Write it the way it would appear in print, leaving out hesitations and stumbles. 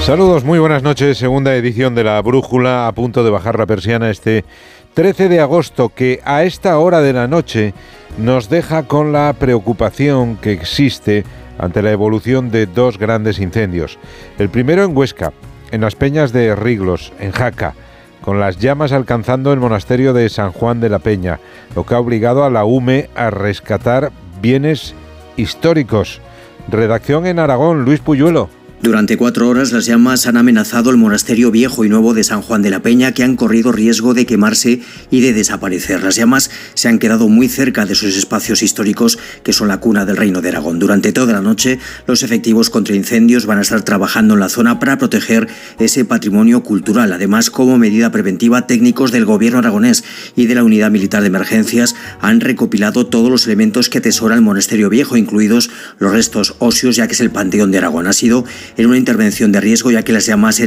Saludos, muy buenas noches. Segunda edición de La Brújula, a punto de bajar la persiana este 13 de agosto, que a esta hora de la noche nos deja con la preocupación que existe ante la evolución de dos grandes incendios. El primero en Huesca, en las Peñas de Riglos, en Jaca, con las llamas alcanzando el monasterio de San Juan de la Peña, lo que ha obligado a la UME a rescatar bienes históricos. Redacción en Aragón, Luis Puyuelo. Durante 4 horas las llamas han amenazado el monasterio viejo y nuevo de San Juan de la Peña, que han corrido riesgo de quemarse y de desaparecer. Las llamas se han quedado muy cerca de esos espacios históricos que son la cuna del Reino de Aragón. Durante toda la noche los efectivos contra incendios van a estar trabajando en la zona para proteger ese patrimonio cultural. Además, como medida preventiva, técnicos del gobierno aragonés y de la Unidad Militar de Emergencias han recopilado todos los elementos que atesora el monasterio viejo, incluidos los restos óseos, ya que es el Panteón de Aragón. Ha sido en una intervención de riesgo, ya que las llamas